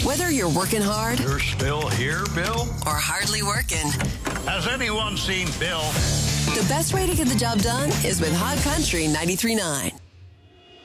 Whether you're working hard You're still here, Bill? or hardly working, Has anyone seen Bill? the best way to get the job done is with Hot Country 93.9.